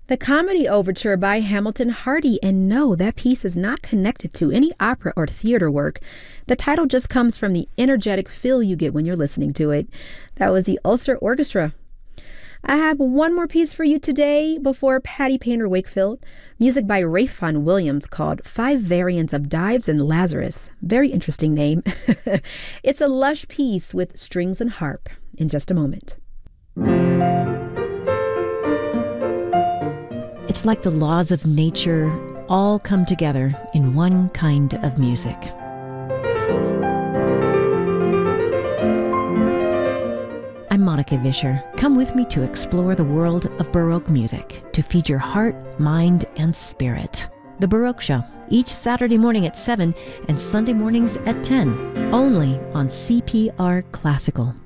The Comedy Overture by Hamilton Hardy. And no, that piece is not connected to any opera or theater work. The title just comes from the energetic feel you get when you're listening to it. That was the Ulster Orchestra. I have one more piece for you today before Patty Painter Wakefield. Music by Ralph Vaughan Williams called Five Variants of Dives and Lazarus. Very interesting name. It's a lush piece with strings and harp. In just a moment. It's like the laws of nature all come together in one kind of music. I'm Monica Vischer. Come with me to explore the world of Baroque music to feed your heart, mind, and spirit. The Baroque Show, each Saturday morning at 7 and Sunday mornings at 10, only on CPR Classical.